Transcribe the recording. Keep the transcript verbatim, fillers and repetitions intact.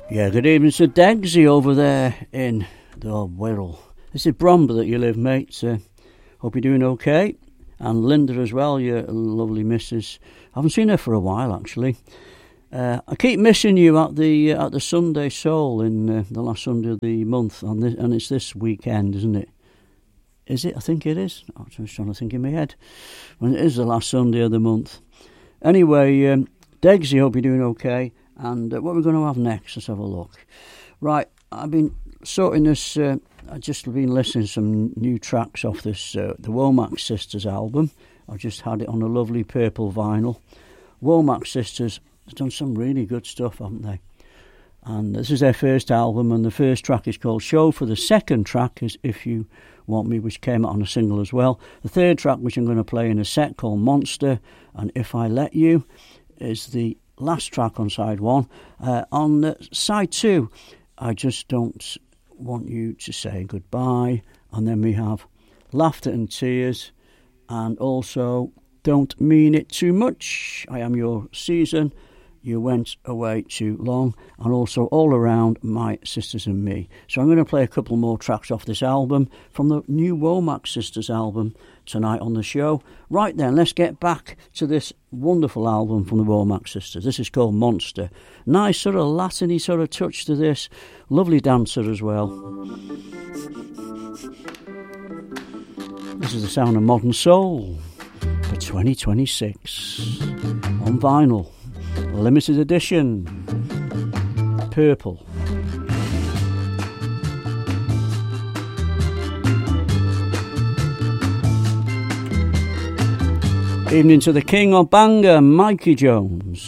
Yeah, good evening to Degsy over there in the Wirral. This is Bromber that you live, mate. Uh, hope you're doing okay. And Linda as well, your lovely missus. I haven't seen her for a while, actually. Uh, I keep missing you at the uh, at the Sunday Soul in uh, the last Sunday of the month, and, this, and it's this weekend, isn't it? Is it? I think it is. I was trying to think in my head. When it is the last Sunday of the month. Anyway, um, Degsy, hope you're doing okay. And uh, what we're going to have next, let's have a look. Right, I've been sorting this, uh, I've just been listening to some new tracks off this, uh, the Womack Sisters album. I've just had it on a lovely purple vinyl. Womack Sisters have done some really good stuff, haven't they? And this is their first album, and the first track is called Show. For the second track is If You Want Me, which came out on a single as well. The third track, which I'm going to play in a set, called Monster, and If I Let You, is the last track on side one. Uh, on uh, side two, I Just Don't Want You to Say Goodbye, and then we have Laughter and Tears, and also Don't Mean It Too Much, I Am Your Season, You Went Away Too Long, and also All Around, My Sisters and Me. So I'm going to play a couple more tracks off this album from the new Womack Sisters album tonight on the show. Right then, let's get back to this wonderful album from the Womack Sisters. This is called Monster. Nice sort of Latin-y sort of touch to this. Lovely dancer as well. This is the sound of modern soul for twenty twenty-six on vinyl. Limited edition. Purple. Evening to the king of banger, Mikey Jones.